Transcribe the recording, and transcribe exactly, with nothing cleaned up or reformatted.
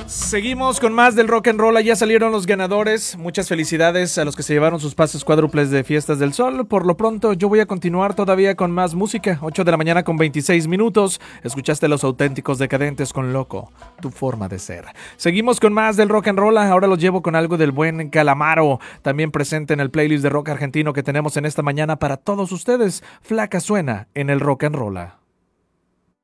Seguimos con más del rock and roll. Ya salieron los ganadores. Muchas felicidades a los que se llevaron sus pases cuádruples de Fiestas del Sol. Por lo pronto yo voy a continuar todavía con más música. ocho de la mañana con veintiséis minutos. Escuchaste Los Auténticos Decadentes con Loco, tu forma de ser. Seguimos con más del rock and roll. Ahora los llevo con algo del buen Calamaro, también presente en el playlist de rock argentino que tenemos en esta mañana para todos ustedes. Flaca suena en el rock and roll.